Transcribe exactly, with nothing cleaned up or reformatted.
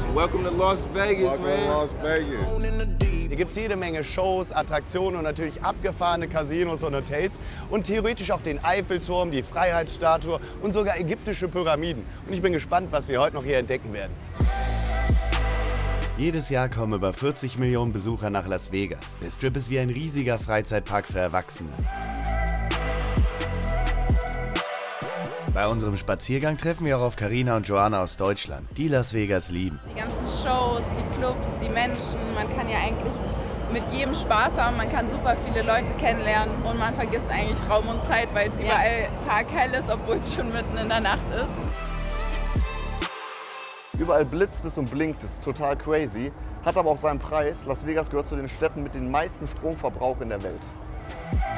Welcome to Las Vegas, Welcome man. to Las Vegas. Hier gibt es jede Menge Shows, Attraktionen und natürlich abgefahrene Casinos und Hotels und theoretisch auch den Eiffelturm, die Freiheitsstatue und sogar ägyptische Pyramiden. Und ich bin gespannt, was wir heute noch hier entdecken werden. Jedes Jahr kommen über vierzig Millionen Besucher nach Las Vegas. Der Strip ist wie ein riesiger Freizeitpark für Erwachsene. Bei unserem Spaziergang treffen wir auch auf Carina und Joanna aus Deutschland, die Las Vegas lieben. Die ganzen Shows, die Clubs, die Menschen, man kann ja eigentlich mit jedem Spaß haben, man kann super viele Leute kennenlernen und man vergisst eigentlich Raum und Zeit, weil es ja überall taghell ist, obwohl es schon mitten in der Nacht ist. Überall blitzt es und blinkt es, total crazy, hat aber auch seinen Preis. Las Vegas gehört zu den Städten mit dem meisten Stromverbrauch in der Welt.